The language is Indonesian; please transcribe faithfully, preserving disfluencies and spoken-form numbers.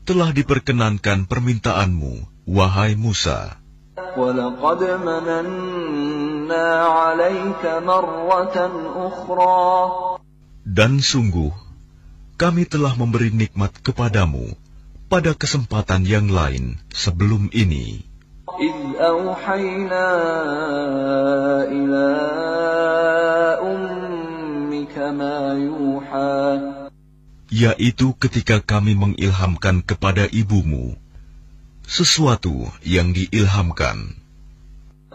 telah diperkenankan permintaanmu, wahai Musa. وَلَقَدْ مَنَنَّا عَلَيْكَ مَرَّةً أُخْرَى. Dan sungguh, kami telah memberi nikmat kepadamu pada kesempatan yang lain sebelum ini. إِذْ أَوْحَيْنَا إِلَىٰ أُمِّكَ مَا يُوحَىٰ. Yaitu ketika kami mengilhamkan kepada ibumu sesuatu yang diilhamkan.